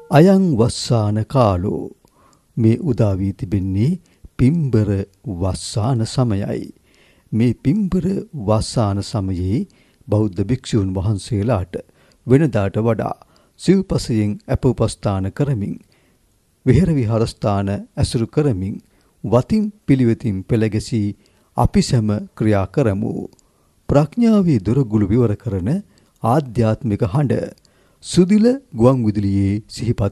අයං වස්සාන කාලෝ මේ උදා වී තිබෙන්නේ පිම්බර වස්සාන සමයයි. මේ පිම්බර වස්සාන සමයේ බෞද්ධ භික්ෂූන් වහන්සේලාට වෙනදාට වඩා සිව්පසයෙන් අපෝපස්ථාන කරමින් විහෙර විහාරස්ථාන ඇසුරු කරමින් වතින් පිළිවෙතින් පෙළගැසී අපි සැම ක්‍රියා කරමු. ප්‍රඥාවේ දොරගුළු විවර කරන ආධ්‍යාත්මික හඬ සුදිල ගුවන් විදුලියේ සිහිපත්